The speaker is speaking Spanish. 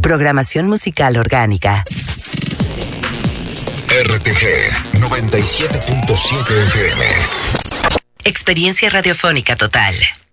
Programación musical orgánica. RTG 97.7 FM. Experiencia radiofónica total.